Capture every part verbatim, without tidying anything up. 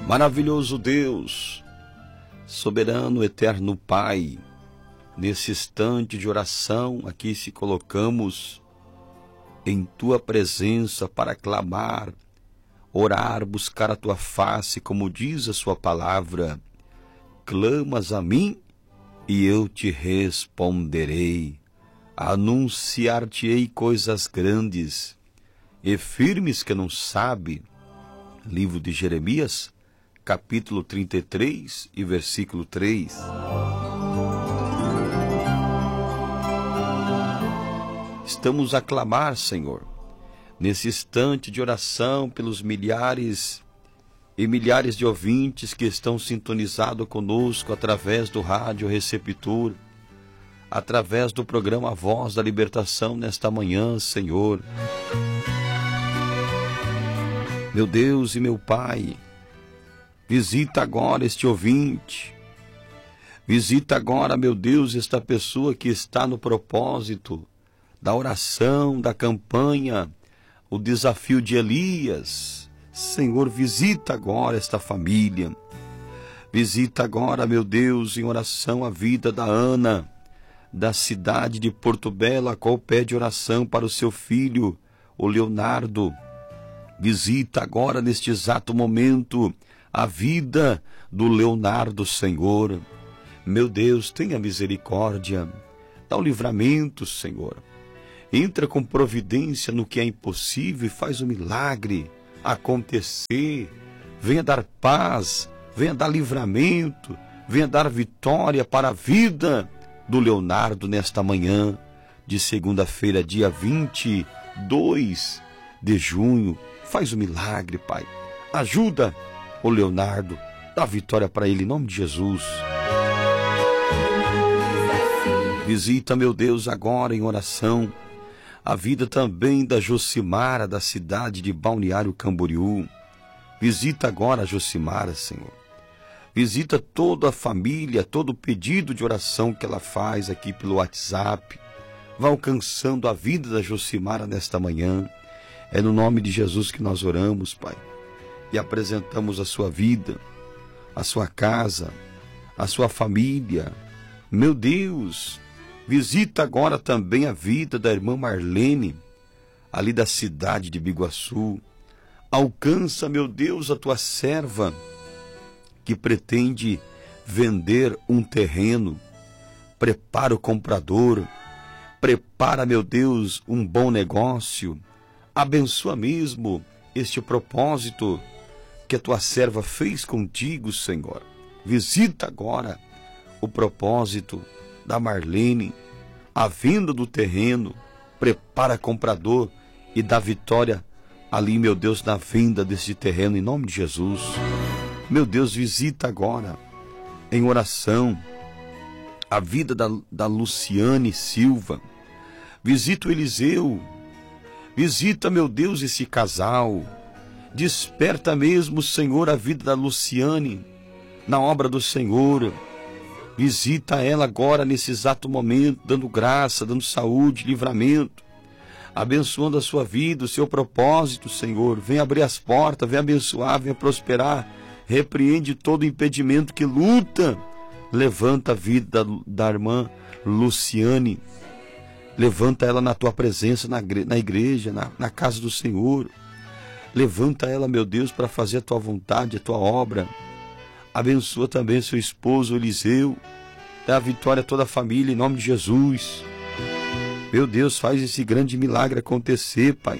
Maravilhoso Deus, soberano, eterno Pai, nesse instante de oração, aqui se colocamos em Tua presença para clamar, orar, buscar a Tua face, como diz a Sua palavra. Clamas a mim e eu te responderei. Anunciar-te-ei coisas grandes e firmes que não sabe. Livro de Jeremias, capítulo trinta e três e versículo três. Estamos a clamar, Senhor, nesse instante de oração pelos milhares e milhares de ouvintes que estão sintonizados conosco através do rádio receptor, através do programa Voz da Libertação nesta manhã, Senhor. Meu Deus e meu Pai, visita agora este ouvinte, visita agora, meu Deus, esta pessoa que está no propósito da oração, da campanha, o desafio de Elias. Senhor, visita agora esta família, visita agora, meu Deus, em oração a vida da Ana, da cidade de Porto Belo, a qual pede oração para o seu filho, o Leonardo. Visita agora, neste exato momento, a vida do Leonardo, Senhor. Meu Deus, tenha misericórdia, dá o livramento, Senhor. Entra com providência no que é impossível e faz o milagre acontecer. Venha dar paz, venha dar livramento, venha dar vitória para a vida do Leonardo nesta manhã de segunda-feira, dia vinte e dois de junho. Faz o milagre, Pai. Ajuda o Leonardo, dá vitória para ele em nome de Jesus. Visita, meu Deus, agora em oração a vida também da Josimara, da cidade de Balneário Camboriú. Visita agora a Josimara, Senhor. Visita toda a família, todo o pedido de oração que ela faz aqui pelo WhatsApp. Vá alcançando a vida da Josimara nesta manhã. É no nome de Jesus que nós oramos, Pai. E apresentamos a sua vida, a sua casa, a sua família. Meu Deus, visita agora também a vida da irmã Marlene, ali da cidade de Biguaçu. Alcança, meu Deus, a tua serva que pretende vender um terreno. Prepara o comprador, prepara, meu Deus, um bom negócio. Abençoa mesmo este propósito que a tua serva fez contigo, Senhor. Visita agora o propósito da Marlene, a venda do terreno. Prepara comprador e dá vitória ali, meu Deus, na venda desse terreno, em nome de Jesus. Meu Deus, visita agora, em oração, a vida da, da Luciane Silva. Visita o Eliseu. Visita, meu Deus, esse casal. Desperta mesmo, Senhor, a vida da Luciane na obra do Senhor. Visita ela agora nesse exato momento, dando graça, dando saúde, livramento, abençoando a sua vida, o seu propósito, Senhor. Vem abrir as portas, vem abençoar, vem prosperar. Repreende todo impedimento que luta. Levanta a vida da, da irmã Luciane. Levanta ela na tua presença, na, na igreja, na, na casa do Senhor. Levanta ela, meu Deus, para fazer a tua vontade, a tua obra. Abençoa também seu esposo Eliseu. Dá a vitória a toda a família, em nome de Jesus. Meu Deus, faz esse grande milagre acontecer, Pai.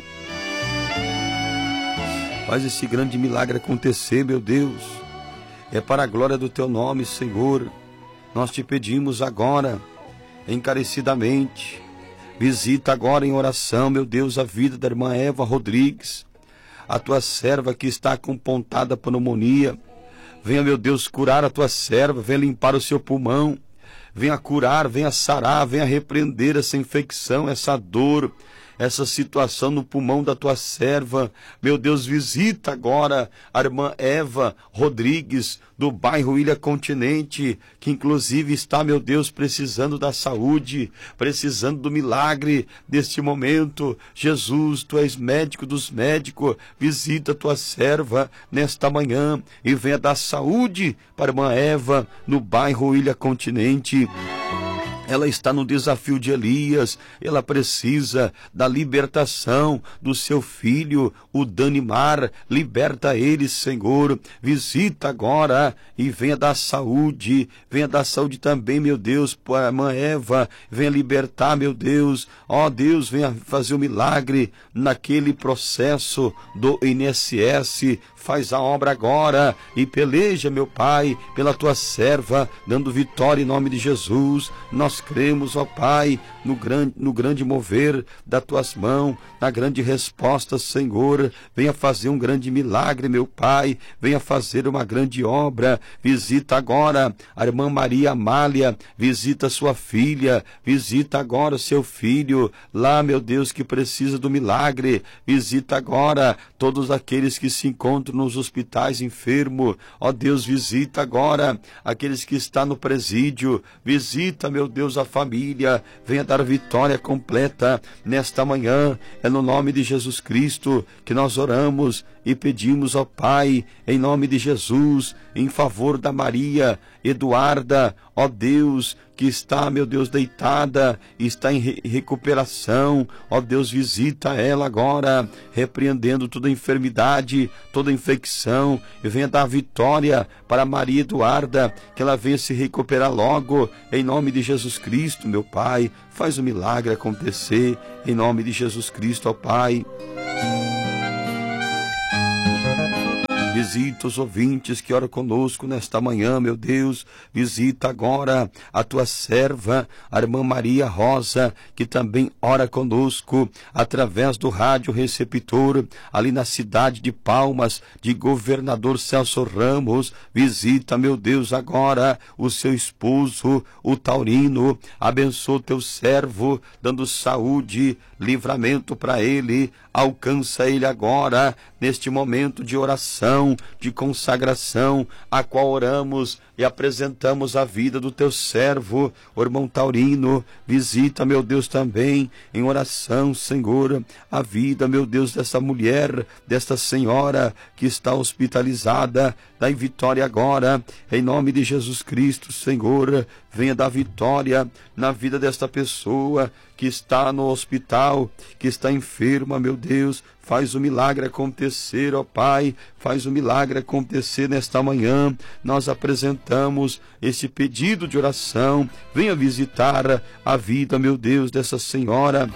Faz esse grande milagre acontecer, meu Deus. É para a glória do teu nome, Senhor. Nós te pedimos agora, encarecidamente. Visita agora em oração, meu Deus, a vida da irmã Eva Rodrigues, a tua serva que está com pontada pneumonia. Venha, meu Deus, curar a tua serva, venha limpar o seu pulmão, venha curar, venha sarar, venha repreender essa infecção, essa dor, essa situação no pulmão da tua serva. Meu Deus, visita agora a irmã Eva Rodrigues, do bairro Ilha Continente, que inclusive está, meu Deus, precisando da saúde, precisando do milagre deste momento. Jesus, tu és médico dos médicos, visita a tua serva nesta manhã e venha dar saúde para a irmã Eva, no bairro Ilha Continente. Ela está no desafio de Elias, ela precisa da libertação do seu filho, o Danimar. Liberta ele, Senhor, visita agora e venha dar saúde, venha dar saúde também, meu Deus, para a irmã Eva, venha libertar, meu Deus, ó Deus, venha fazer o um milagre naquele processo do I N S S, faz a obra agora e peleja, meu Pai, pela tua serva, dando vitória em nome de Jesus. Nós cremos, ó Pai, no grande, no grande mover das tuas mãos, na grande resposta, Senhor. Venha fazer um grande milagre, meu Pai, venha fazer uma grande obra. Visita agora a irmã Maria Amália, visita sua filha, visita agora seu filho, lá, meu Deus, que precisa do milagre. Visita agora todos aqueles que se encontram nos hospitais enfermos. Ó Deus, visita agora aqueles que estão no presídio. Visita, meu Deus, a família. Venha dar vitória completa nesta manhã. É no nome de Jesus Cristo que nós oramos e pedimos, ó Pai, em nome de Jesus, em favor da Maria Eduarda, ó Deus, que está, meu Deus, deitada, está em re recuperação. Ó Deus, visita ela agora, repreendendo toda enfermidade, toda infecção, e venha dar vitória para Maria Eduarda, que ela venha se recuperar logo, em nome de Jesus Cristo, meu Pai. Faz o milagre acontecer, em nome de Jesus Cristo, ó Pai. Visita os ouvintes que oram conosco nesta manhã, meu Deus. Visita agora a tua serva, a irmã Maria Rosa, que também ora conosco através do rádio receptor, ali na cidade de Palmas, de Governador Celso Ramos. Visita, meu Deus, agora o seu esposo, o Taurino. Abençoa o teu servo, dando saúde, livramento para ele. Alcança ele agora, neste momento de oração, de consagração, a qual oramos e apresentamos a vida do teu servo, o irmão Taurino. Visita, meu Deus, também em oração, Senhor, a vida, meu Deus, dessa mulher, desta senhora que está hospitalizada. Dá vitória agora, em nome de Jesus Cristo, Senhor. Venha dar vitória na vida desta pessoa que está no hospital, que está enferma, meu Deus. Faz o milagre acontecer, ó Pai, faz o milagre acontecer nesta manhã. Nós apresentamos este pedido de oração. Venha visitar a vida, meu Deus, dessa senhora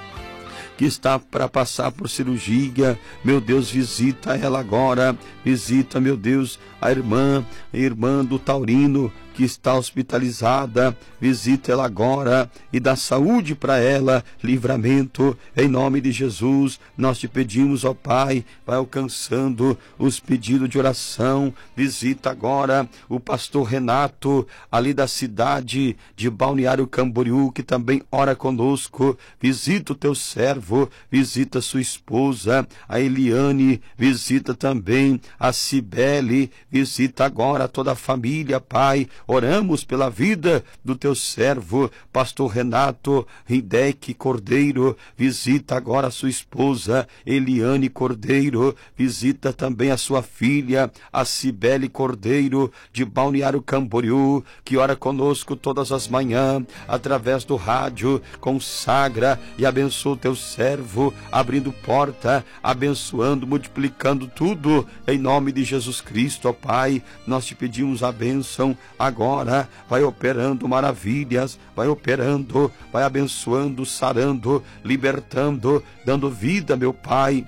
que está para passar por cirurgia. Meu Deus, visita ela agora. Visita, meu Deus, a irmã, a irmã do Taurino, que está hospitalizada. Visita ela agora e dá saúde para ela, livramento, em nome de Jesus. Nós te pedimos, ó Pai, vai alcançando os pedidos de oração. Visita agora o pastor Renato, ali da cidade de Balneário Camboriú, que também ora conosco. Visita o teu servo, visita sua esposa, a Eliane, visita também a Cibele, visita agora toda a família, Pai. Oramos pela vida do teu servo, pastor Renato Hideki Cordeiro. Visita agora a sua esposa, Eliane Cordeiro. Visita também a sua filha, a Cibele Cordeiro, de Balneário Camboriú, que ora conosco todas as manhãs, através do rádio. Consagra e abençoa o teu servo, abrindo porta, abençoando, multiplicando tudo, em nome de Jesus Cristo, ó Pai. Nós te pedimos a bênção agora. Vai operando maravilhas, vai operando, vai abençoando, sarando, libertando, dando vida, meu Pai.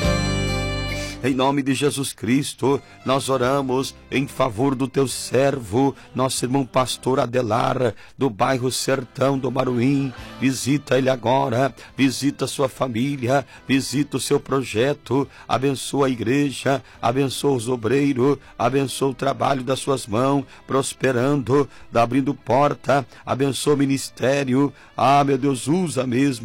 Em nome de Jesus Cristo, nós oramos em favor do teu servo, nosso irmão pastor Adelar, do bairro Sertão do Maruim. Visita ele agora, visita sua família, visita o seu projeto, abençoa a igreja, abençoa os obreiros, abençoa o trabalho das suas mãos, prosperando, abrindo porta, abençoa o ministério. Ah, meu Deus, usa mesmo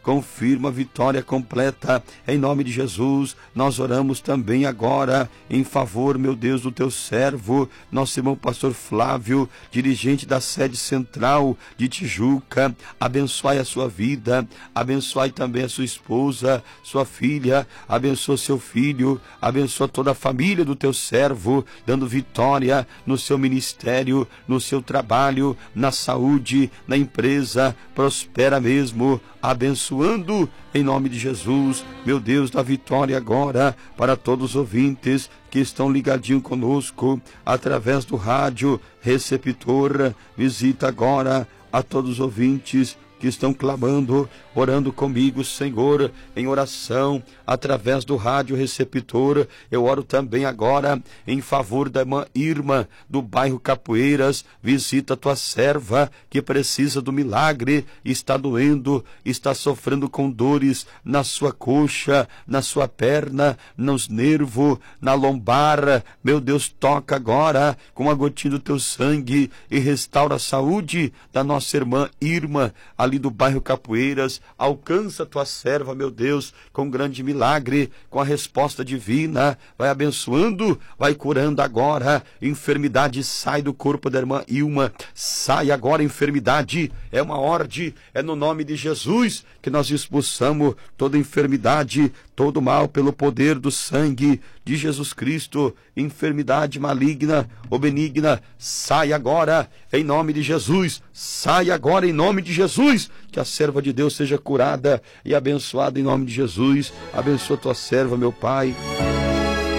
confirma a vitória completa. Em nome de Jesus, nós oramos também agora em favor, meu Deus, do teu servo, nosso irmão pastor Flávio, dirigente da sede central de Tijuca. Abençoai a sua vida, abençoai também a sua esposa, sua filha, abençoa seu filho, abençoa toda a família do teu servo, dando vitória no seu ministério, no seu trabalho, na saúde, na empresa. Prospera mesmo, abençoando em nome de Jesus. Meu Deus, dá vitória agora para todos os ouvintes que estão ligadinhos conosco através do rádio receptor. Visita agora a todos os ouvintes que estão clamando, orando comigo, Senhor, em oração, através do rádio receptor. Eu oro também agora em favor da irmã Irma, do bairro Capoeiras. Visita a tua serva, que precisa do milagre, está doendo, está sofrendo com dores na sua coxa, na sua perna, nos nervos, na lombar. Meu Deus, toca agora com a gotinha do teu sangue e restaura a saúde da nossa irmã Irma, ali do bairro Capoeiras. Alcança a tua serva, meu Deus, com grande milagre, com a resposta divina. Vai abençoando, vai curando agora. Enfermidade sai do corpo da irmã Ilma. Sai agora enfermidade. É uma ordem, é no nome de Jesus que nós expulsamos toda enfermidade, todo mal pelo poder do sangue de Jesus Cristo. Enfermidade maligna ou benigna, sai agora em nome de Jesus. Sai agora em nome de Jesus. Que a serva de Deus seja curada e abençoada em nome de Jesus. Abençoa tua serva, meu Pai.